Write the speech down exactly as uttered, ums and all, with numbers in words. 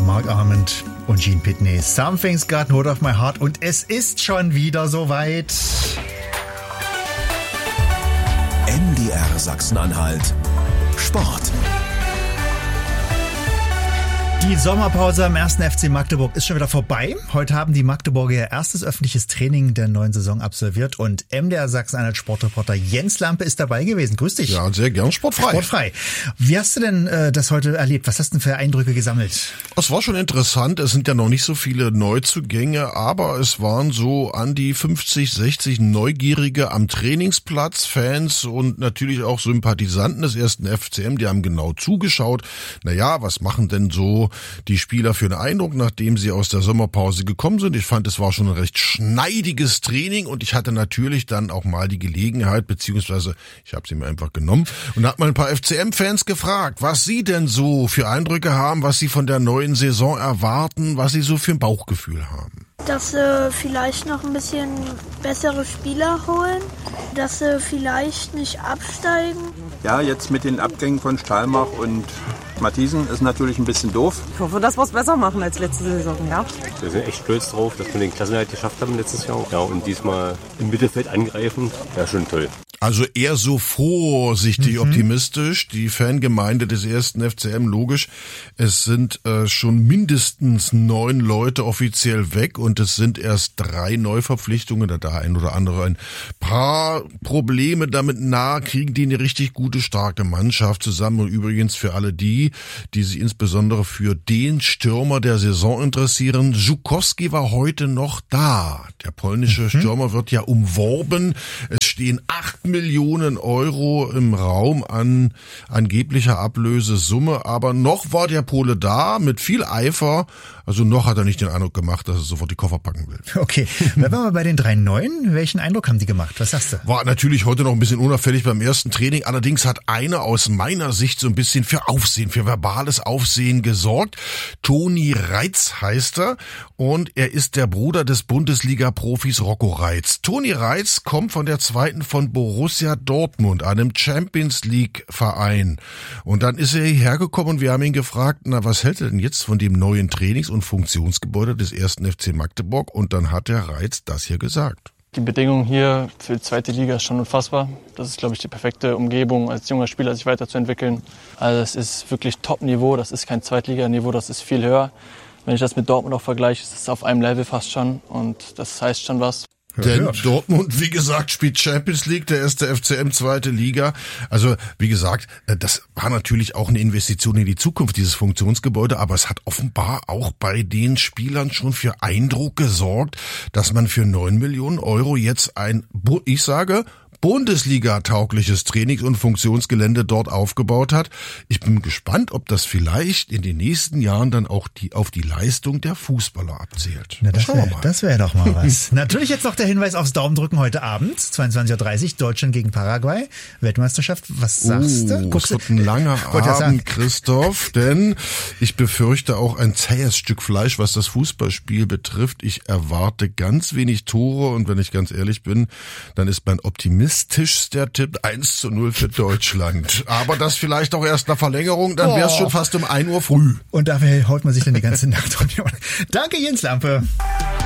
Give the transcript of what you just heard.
Mark Arment und Gene Pitney. Something's got hold of my heart. Und es ist schon wieder soweit. M D R Sachsen-Anhalt Sport. Die Sommerpause am ersten F C Magdeburg ist schon wieder vorbei. Heute haben die Magdeburger ihr erstes öffentliches Training der neuen Saison absolviert und M D R Sachsen-Anhalt Sportreporter Jens Lampe ist dabei gewesen. Grüß dich. Ja, sehr gern sportfrei. Sportfrei. Wie hast du denn äh, das heute erlebt? Was hast du denn für Eindrücke gesammelt? Es war schon interessant. Es sind ja noch nicht so viele Neuzugänge, aber es waren so an die fünfzig, sechzig Neugierige am Trainingsplatz, Fans und natürlich auch Sympathisanten des ersten F C M, die haben genau zugeschaut. Naja, was machen denn so die Spieler für einen Eindruck, nachdem sie aus der Sommerpause gekommen sind? Ich fand, es war schon ein recht schneidiges Training und ich hatte natürlich dann auch mal die Gelegenheit, beziehungsweise ich habe sie mir einfach genommen und habe mal ein paar F C M-Fans gefragt, was sie denn so für Eindrücke haben, was sie von der neuen Saison erwarten, was sie so für ein Bauchgefühl haben. Dass sie vielleicht noch ein bisschen bessere Spieler holen, dass sie vielleicht nicht absteigen. Ja, jetzt mit den Abgängen von Stahlmach und Matthiesen ist natürlich ein bisschen doof. Ich hoffe, dass wir es besser machen als letzte Saison, ja. Wir sind echt stolz drauf, dass wir den Klassenerhalt geschafft haben letztes Jahr. Ja, und diesmal im Mittelfeld angreifen, ja, schon toll. Also eher so vorsichtig mhm. optimistisch. Die Fangemeinde des ersten F C M, logisch. Es sind äh, schon mindestens neun Leute offiziell weg und es sind erst drei Neuverpflichtungen. Da der ein oder andere ein paar Probleme damit nahe, kriegen die eine richtig gute, starke Mannschaft zusammen. Und übrigens für alle die, die sich insbesondere für den Stürmer der Saison interessieren, Żukowski war heute noch da. Der polnische mhm. Stürmer wird ja umworben. Es stehen acht Millionen Euro im Raum an angeblicher Ablösesumme, aber noch war der Pole da mit viel Eifer, also noch hat er nicht den Eindruck gemacht, dass er sofort die Koffer packen will. Okay, bleiben wir mal bei den drei Neuen. Welchen Eindruck haben die gemacht? Was sagst du? War natürlich heute noch ein bisschen unauffällig beim ersten Training, allerdings hat einer aus meiner Sicht so ein bisschen für Aufsehen, für verbales Aufsehen gesorgt. Toni Reitz heißt er und er ist der Bruder des Bundesliga-Profis Rocco Reitz. Toni Reitz kommt von der zweiten von Borussia Dortmund, einem Champions-League-Verein. Und dann ist er hierher gekommen und wir haben ihn gefragt, na, was hält er denn jetzt von dem neuen Trainings- und Funktionsgebäude des ersten F C Magdeburg? Und dann hat der Reitz das hier gesagt. Die Bedingungen hier für die zweite Liga ist schon unfassbar. Das ist, glaube ich, die perfekte Umgebung, als junger Spieler sich weiterzuentwickeln. Also es ist wirklich Top-Niveau, das ist kein Zweitliganiveau, das ist viel höher. Wenn ich das mit Dortmund auch vergleiche, ist es auf einem Level fast schon und das heißt schon was. Denn ja. Dortmund, wie gesagt, spielt Champions League, der erste F C M, zweite Liga. Also, wie gesagt, das war natürlich auch eine Investition in die Zukunft, dieses Funktionsgebäude, aber es hat offenbar auch bei den Spielern schon für Eindruck gesorgt, dass man für neun Millionen Euro jetzt ein, ich sage, Bundesliga-taugliches Trainings- und Funktionsgelände dort aufgebaut hat. Ich bin gespannt, ob das vielleicht in den nächsten Jahren dann auch die auf die Leistung der Fußballer abzielt. Na, das wäre wär doch mal was. Natürlich jetzt noch der Hinweis aufs Daumendrücken heute Abend, zweiundzwanzig Uhr dreißig, Deutschland gegen Paraguay, Weltmeisterschaft. Was sagst du? Oh, es wird ein langer Abend, Christoph, denn ich befürchte auch ein zähes Stück Fleisch, was das Fußballspiel betrifft. Ich erwarte ganz wenig Tore und wenn ich ganz ehrlich bin, dann ist mein Optimismus der Tipp eins zu null für Deutschland. Aber das vielleicht auch erst nach Verlängerung, dann wäre es schon fast um ein Uhr früh. Und dafür haut man sich dann die ganze Nacht um die Ohren. Danke, Jens Lampe.